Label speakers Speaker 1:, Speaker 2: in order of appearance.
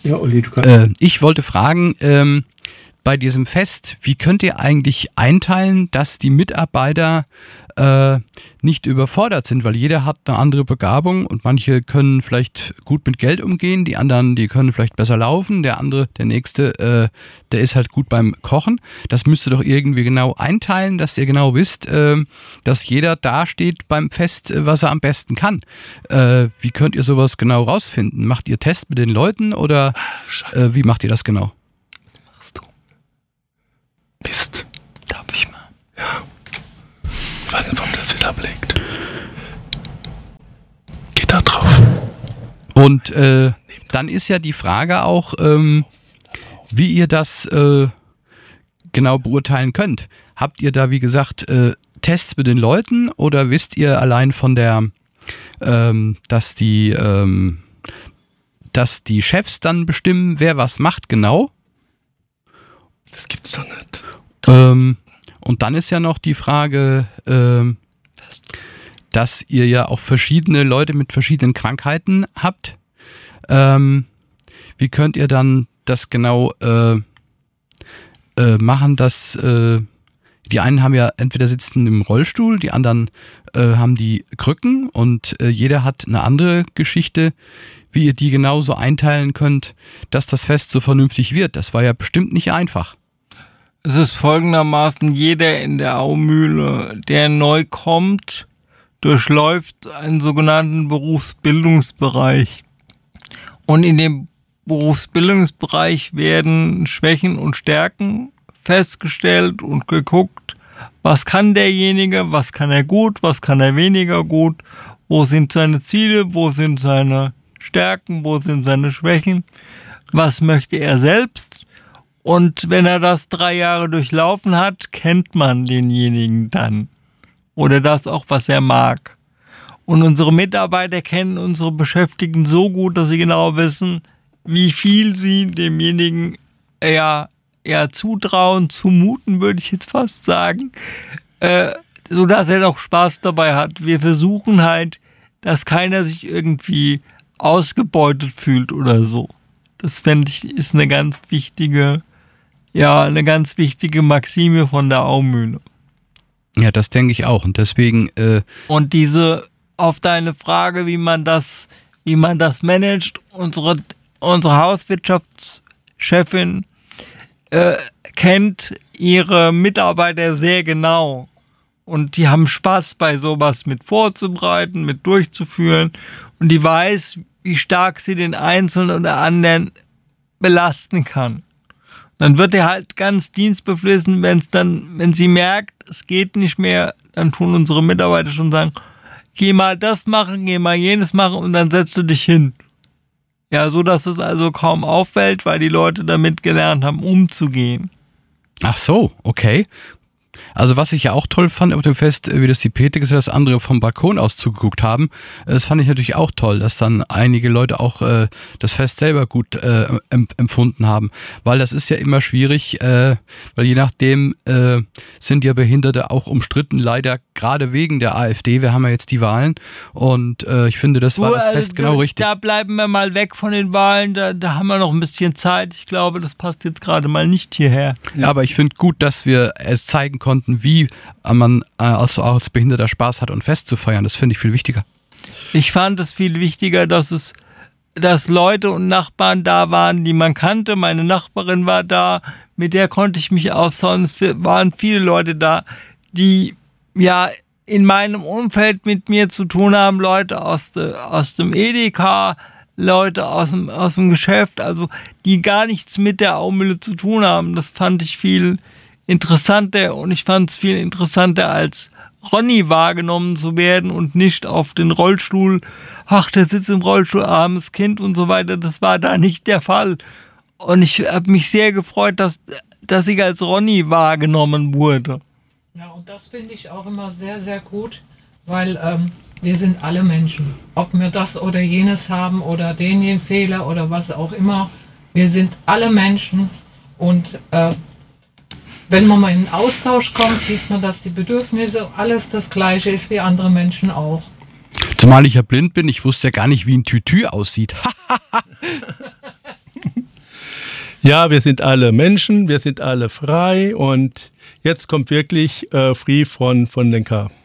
Speaker 1: Ja, Olli, du kannst.
Speaker 2: Ich wollte fragen, bei diesem Fest, wie könnt ihr eigentlich einteilen, dass die Mitarbeiter nicht überfordert sind, weil jeder hat eine andere Begabung und manche können vielleicht gut mit Geld umgehen, die anderen, die können vielleicht besser laufen, der nächste, der ist halt gut beim Kochen. Das müsst ihr doch irgendwie genau einteilen, dass ihr genau wisst, dass jeder da steht beim Fest, was er am besten kann. Wie könnt ihr sowas genau rausfinden? Macht ihr Tests mit den Leuten oder wie macht ihr das genau?
Speaker 3: Mist. Darf ich mal? Ja. Ich weiß nicht, warum das wieder ablegt. Geht da drauf.
Speaker 2: Und dann ist ja die Frage auch, wie ihr das genau beurteilen könnt. Habt ihr da, wie gesagt, Tests mit den Leuten oder wisst ihr allein von der, dass die Chefs dann bestimmen, wer was macht genau?
Speaker 3: Das gibt's doch nicht.
Speaker 2: Und dann ist ja noch die Frage, dass ihr ja auch verschiedene Leute mit verschiedenen Krankheiten habt. Wie könnt ihr dann das genau machen, dass die einen haben ja entweder sitzen im Rollstuhl, die anderen haben die Krücken und jeder hat eine andere Geschichte, wie ihr die genauso einteilen könnt, dass das Fest so vernünftig wird. Das war ja bestimmt nicht einfach.
Speaker 4: Es ist folgendermaßen, jeder in der Aumühle, der neu kommt, durchläuft einen sogenannten Berufsbildungsbereich. Und in dem Berufsbildungsbereich werden Schwächen und Stärken festgestellt und geguckt, was kann derjenige, was kann er gut, was kann er weniger gut, wo sind seine Ziele, wo sind seine Stärken, wo sind seine Schwächen, was möchte er selbst. Und wenn er das 3 Jahre durchlaufen hat, kennt man denjenigen dann. Oder das auch, was er mag. Und unsere Mitarbeiter kennen unsere Beschäftigten so gut, dass sie genau wissen, wie viel sie demjenigen eher zutrauen, zumuten, würde ich jetzt fast sagen, sodass er doch Spaß dabei hat. Wir versuchen halt, dass keiner sich irgendwie ausgebeutet fühlt oder so. Das fände ich, ist eine ganz wichtige Maxime von der Aumühle.
Speaker 2: Ja, das denke ich auch. Und deswegen.
Speaker 4: Und auf deine Frage, wie man das managt, unsere Hauswirtschaftschefin kennt ihre Mitarbeiter sehr genau. Und die haben Spaß bei sowas mit vorzubereiten, mit durchzuführen. Und die weiß, wie stark sie den Einzelnen oder anderen belasten kann. Dann wird er halt ganz dienstbeflissen, wenn sie merkt, es geht nicht mehr, dann tun unsere Mitarbeiter schon sagen, geh mal das machen, geh mal jenes machen und dann setzt du dich hin. Ja, so dass es also kaum auffällt, weil die Leute damit gelernt haben, umzugehen.
Speaker 2: Ach so, okay. Also was ich ja auch toll fand auf dem Fest, wie das die Petik ist, dass andere vom Balkon aus zugeguckt haben, das fand ich natürlich auch toll, dass dann einige Leute auch das Fest selber gut empfunden haben, weil das ist ja immer schwierig, weil je nachdem sind ja Behinderte auch umstritten, leider gerade wegen der AfD, wir haben ja jetzt die Wahlen und ich finde, das war das Fest genau richtig.
Speaker 4: Da bleiben wir mal weg von den Wahlen, da haben wir noch ein bisschen Zeit, ich glaube, das passt jetzt gerade mal nicht hierher.
Speaker 2: Ja, aber ich finde gut, dass wir es zeigen konnten, wie man als Behinderter Spaß hat und Fest zu feiern. Das finde ich viel wichtiger.
Speaker 4: Ich fand es viel wichtiger, dass Leute und Nachbarn da waren, die man kannte. Meine Nachbarin war da, mit der konnte ich mich aufsaugen. Es waren viele Leute da, die ja in meinem Umfeld mit mir zu tun haben. Leute aus dem Edeka, Leute aus dem Geschäft, also die gar nichts mit der Aumühle zu tun haben. Das fand ich viel interessanter und ich fand es viel interessanter, als Ronny wahrgenommen zu werden und nicht auf den Rollstuhl, ach, der sitzt im Rollstuhl, armes Kind und so weiter. Das war da nicht der Fall. Und ich habe mich sehr gefreut, dass ich als Ronny wahrgenommen wurde.
Speaker 5: Ja, und das finde ich auch immer sehr, sehr gut, weil wir sind alle Menschen. Ob wir das oder jenes haben oder den Fehler oder was auch immer. Wir sind alle Menschen und wenn man mal in den Austausch kommt, sieht man, dass die Bedürfnisse alles das Gleiche ist wie andere Menschen auch.
Speaker 2: Zumal ich ja blind bin, ich wusste ja gar nicht, wie ein Tütü aussieht.
Speaker 1: Ja, wir sind alle Menschen, wir sind alle frei und jetzt kommt wirklich Free von Lenker.